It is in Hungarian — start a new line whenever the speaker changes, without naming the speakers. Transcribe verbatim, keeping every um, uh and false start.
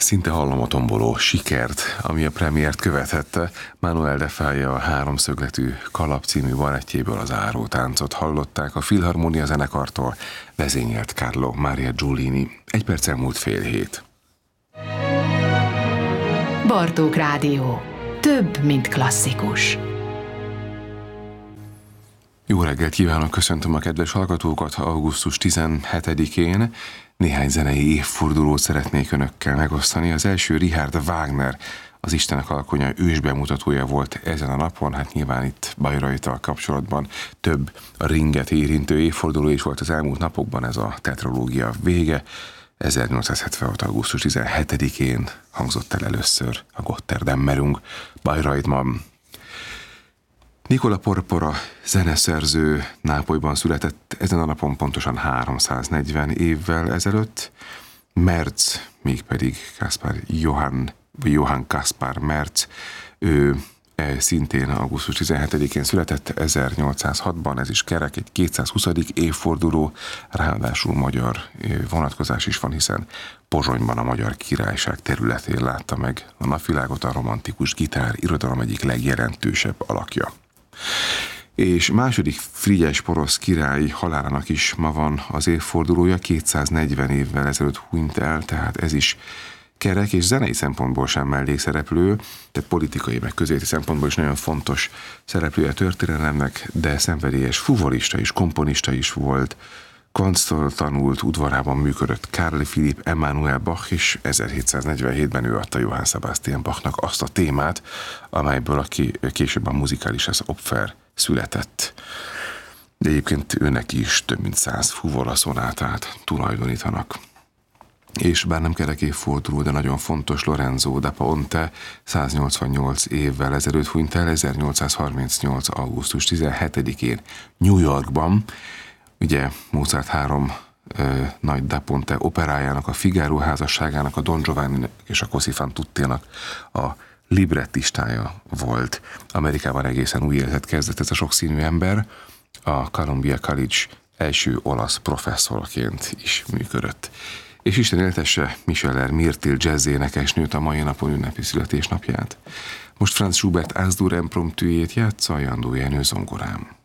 Szinte hallom a tomboló sikert, ami a premiért követhette. Manuel de Falla a Háromszögletű kalap című balettjéből az árótáncot hallották a Filharmonia zenekartól, vezényelt Carlo Maria Giulini. Egy perc elmúlt fél hét.
Bartók Rádió. Több, mint klasszikus.
Jó reggelt kívánok, köszöntöm a kedves hallgatókat augusztus tizenhetedikén. Néhány zenei évfordulót szeretnék önökkel megosztani. Az első Richard Wagner, az Istenek alkonya ősbemutatója volt ezen a napon, hát nyilván itt Bayreuthtal kapcsolatban több a ringet érintő évforduló is volt az elmúlt napokban, ez a tetralógia vége. ezernyolcszázhetvenhat. augusztus tizenhetedikén hangzott el először a Gotterdammerung Bayreuthban. Nicola Porpora zeneszerző Nápolyban született ezen a napon pontosan háromszáznegyven évvel ezelőtt. Merz, mégpedig Kaspar Johann, vagy Johann Kaspar Merz, ő szintén augusztus tizenhetedikén született ezernyolcszázhatban, ez is kerek, egy kétszázhuszadik évforduló, ráadásul magyar vonatkozás is van, hiszen Pozsonyban a Magyar Királyság területén látta meg a napvilágot a romantikus gitár irodalom egyik legjelentősebb alakja. És második Frigyes porosz király halálának is ma van az évfordulója, kétszáznegyven évvel ezelőtt hunyt el, tehát ez is kerek, és zenei szempontból sem mellékszereplő, tehát politikai meg közéleti szempontból is nagyon fontos szereplője a történelemnek, de szenvedélyes fuvolista és komponista is volt. Kanctól tanult, udvarában működött Carl Philipp Emanuel Bach, és ezerhétszáznegyvenhétben ő adta Johann Sebastian Bachnak azt a témát, amelyből a később a Musicalis Opfer született. De egyébként őnek is több mint száz fuvola szonátát tulajdonítanak. És bár nem kerek évforduló, de nagyon fontos, Lorenzo da Ponte száznyolcvannyolc évvel ezelőtt hunyt el, ezernyolcszázharmincnyolc. augusztus tizenhetedikén New Yorkban. Ugye Mozart három ö, nagy da Ponte operájának, a Figaro házasságának, a Don Giovanni és a Così fan tutténak a librettistája volt. Amerikában egészen új életet kezdett ez a sokszínű ember, a Columbia College első olasz professzorként is működött. És Isten éltesse Micheler Mirtil jazzénekesnőt a mai napon ünnepi születésnapját. Most Franz Schubert As-dur impromptujét játsza a Jandó Jenő zongorán.